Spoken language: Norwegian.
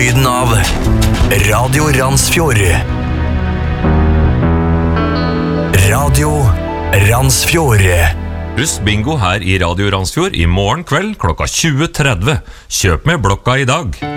lyden av Radio Randsfjord. Radio Randsfjord. Husk bingo her i Radio Randsfjord i morgen kveld klokka 20.30. Kjøp med blokka i dag.